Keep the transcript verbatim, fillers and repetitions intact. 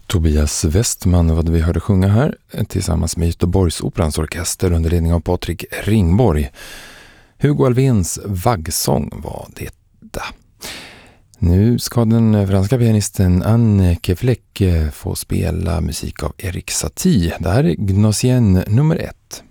Tobias Westman var det vi hörde sjunga här tillsammans med Göteborgsoperans orkester under ledning av Patrik Ringborg. Hugo Alvéns vaggsång var detta. Nu ska den franska pianisten Anne Fleck få spela musik av Erik Satie. Det här är Gnossienne nummer ett.